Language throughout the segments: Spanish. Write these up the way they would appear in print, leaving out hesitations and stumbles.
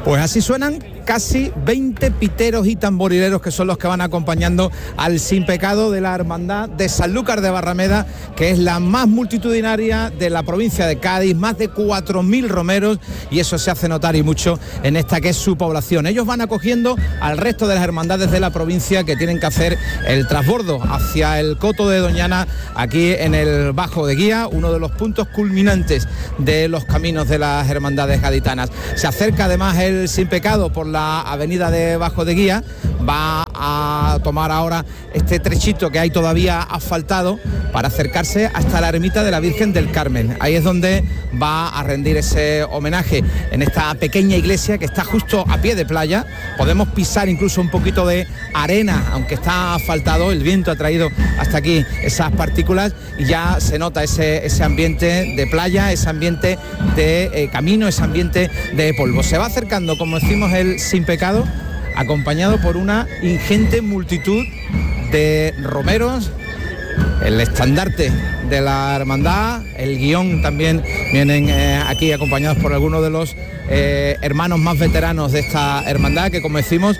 Pues así suenan casi 20 piteros y tamborileros que son los que van acompañando al Sin Pecado de la Hermandad de Sanlúcar de Barrameda, que es la más multitudinaria de la provincia de Cádiz, más de 4.000 romeros, y eso se hace notar y mucho en esta que es su población. Ellos van acogiendo al resto de las hermandades de la provincia que tienen que hacer el transbordo hacia el Coto de Doñana, aquí en el Bajo de Guía, uno de los puntos culminantes de los caminos de las hermandades gaditanas. Se acerca además el Sin Pecado por la avenida de Bajo de Guía, va a tomar ahora este trechito que hay todavía asfaltado para acercarse hasta la ermita de la Virgen del Carmen. Ahí es donde va a rendir ese homenaje en esta pequeña iglesia que está justo a pie de playa. Podemos pisar incluso un poquito de arena, aunque está asfaltado, el viento ha traído hasta aquí esas partículas y ya se nota ese ambiente de playa, ese ambiente de camino, ese ambiente de polvo. Se va acercando, como decimos, el Sin Pecado, acompañado por una ingente multitud de romeros, el estandarte de la hermandad, el guión también vienen aquí acompañados por algunos de los hermanos más veteranos de esta hermandad, que como decimos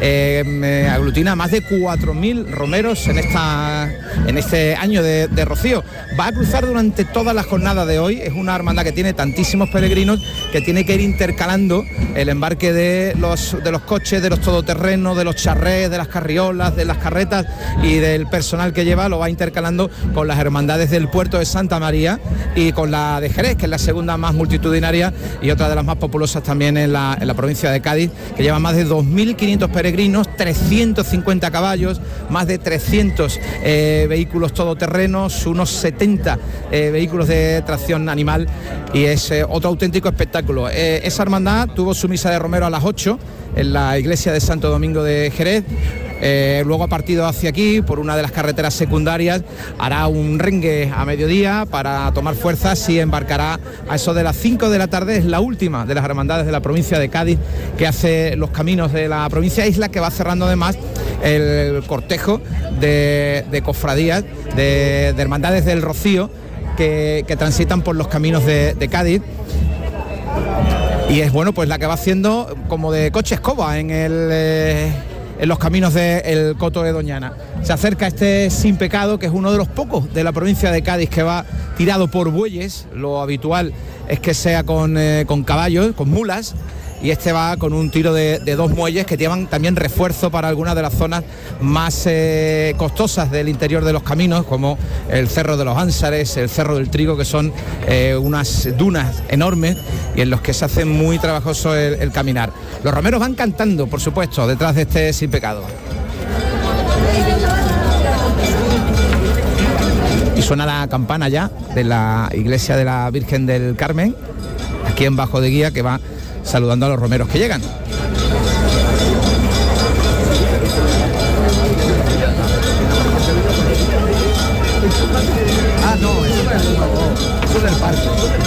aglutina más de 4.000 romeros en este año de Rocío. Va a cruzar durante toda la jornada de hoy. Es una hermandad que tiene tantísimos peregrinos que tiene que ir intercalando el embarque de los coches, de los todoterrenos, de los charrés, de las carriolas, de las carretas y del personal que lleva, lo va intercalando con las hermandades del puerto de Santa María y con la de Jerez, que es la segunda más multitudinaria y otra de las más populosas también en la provincia de Cádiz, que lleva más de 2.500 peregrinos, 350 caballos, más de 300 vehículos todoterrenos, unos 70 vehículos de tracción animal, y es otro auténtico espectáculo. Esa hermandad tuvo su misa de romero a las 8 en la iglesia de Santo Domingo de Jerez. Luego ha partido hacia aquí por una de las carreteras secundarias, hará un rengue a mediodía para tomar fuerzas y embarcará a eso de las 5 de la tarde. Es la última de las hermandades de la provincia de Cádiz que hace los caminos de la provincia, isla que va cerrando además el cortejo de cofradías, de hermandades del Rocío que transitan por los caminos de Cádiz. Y es bueno, pues la que va haciendo como de coche escoba en los caminos del Coto de Doñana. Se acerca este Sin Pecado, que es uno de los pocos de la provincia de Cádiz que va tirado por bueyes. Lo habitual es que sea con caballos, con mulas, y este va con un tiro de 2 muelles que llevan también refuerzo para algunas de las zonas más costosas del interior de los caminos, como el Cerro de los Ánsares, el Cerro del Trigo, que son unas dunas enormes y en los que se hace muy trabajoso el caminar. Los romeros van cantando, por supuesto, detrás de este Sin Pecado. Y suena la campana ya de la iglesia de la Virgen del Carmen, aquí en Bajo de Guía, que va saludando a los romeros que llegan. Ah, no, eso es del parque.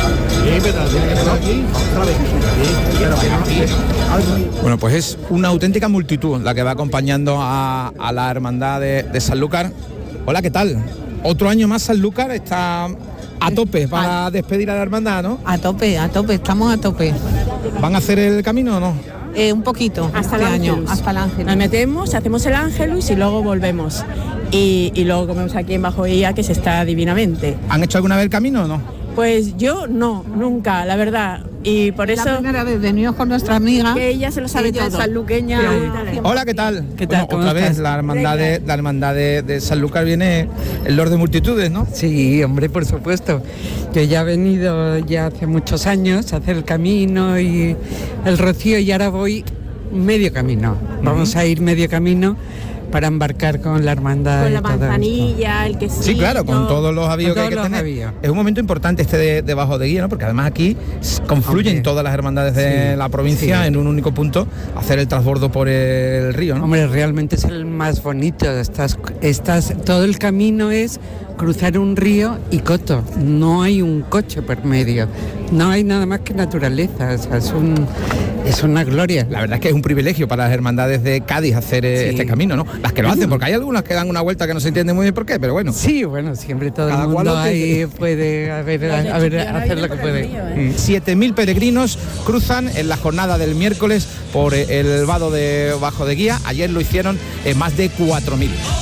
Bueno, pues es una auténtica multitud la que va acompañando a la hermandad de Sanlúcar. Hola, ¿qué tal? Otro año más Sanlúcar está a tope para despedir a la hermandad, ¿no? A tope, estamos a tope. ¿Van a hacer el camino o no? Un poquito, hasta este el año, Ángelus. hasta el Ángelus. Nos metemos, hacemos el Ángelus y luego volvemos. Y luego comemos aquí en Bajo Guía, que se está divinamente. ¿Han hecho alguna vez el camino o no? Pues yo no, nunca, la verdad. Y por eso... La primera vez venimos con nuestra amiga. Que ella se lo sabe todo. Sanluqueña. Hola, ¿qué tal? ¿Qué tal? Bueno, otra vez la hermandad de Sanlúcar viene el Lord de multitudes, ¿no? Sí, hombre, por supuesto. Yo ya he venido ya hace muchos años a hacer el camino y el Rocío, y ahora voy medio camino. Vamos a ir medio camino para embarcar con la hermandad. Con la manzanilla, el quesito. Sí, claro, con todos los avíos que hay que tener. Avíos. Es un momento importante este de Bajo de Guía, ¿no? Porque además aquí confluyen todas las hermandades de la provincia en un único punto, hacer el transbordo por el río, ¿no? Hombre, realmente es el más bonito. Todo el camino es cruzar un río y coto. No hay un coche por medio. No hay nada más que naturaleza. O sea, es una gloria. La verdad es que es un privilegio para las hermandades de Cádiz hacer este camino, ¿no? Las que lo hacen, porque hay algunas que dan una vuelta que no se entiende muy bien por qué, pero bueno. Sí, bueno, siempre todo el mundo ahí puede hacer lo que puede. 7.000 peregrinos cruzan en la jornada del miércoles por el vado de Bajo de Guía. Ayer lo hicieron más de 4.000.